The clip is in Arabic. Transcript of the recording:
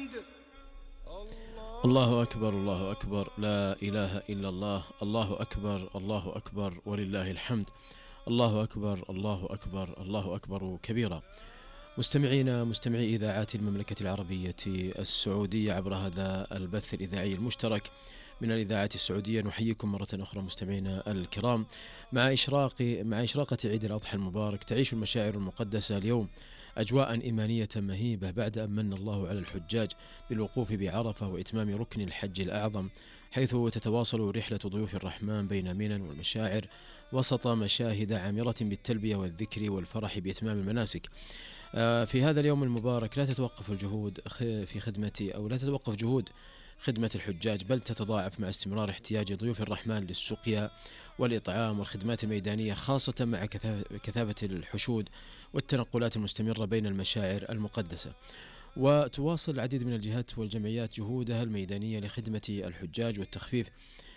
الحمد. الله أكبر الله أكبر، لا إله إلا الله، الله أكبر الله أكبر ولله الحمد. الله أكبر الله أكبر الله أكبر كبيرا. مستمعي إذاعات المملكة العربية السعودية عبر هذا البث الإذاعي المشترك من الإذاعات السعودية، نحييكم مرة أخرى مستمعينا الكرام. مع إشراقة عيد الأضحى المبارك تعيش المشاعر المقدسة اليوم أجواء إيمانية مهيبة بعد أن من الله على الحجاج بالوقوف بعرفة وإتمام ركن الحج الأعظم، حيث تتواصل رحلة ضيوف الرحمن بين منن والمشاعر وسط مشاهد عامرة بالتلبية والذكر والفرح بإتمام المناسك. في هذا اليوم المبارك لا تتوقف جهود خدمة الحجاج، بل تتضاعف مع استمرار احتياج ضيوف الرحمن للسقيا والإطعام والخدمات الميدانية، خاصة مع كثافة الحشود والتنقلات المستمرة بين المشاعر المقدسة. وتواصل العديد من الجهات والجمعيات جهودها الميدانية لخدمة الحجاج والتخفيف